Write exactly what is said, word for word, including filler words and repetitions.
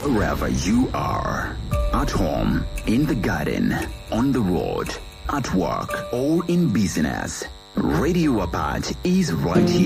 wherever you are. At home, in the garden, on the road, at work, or in business. Radio Apart is right here.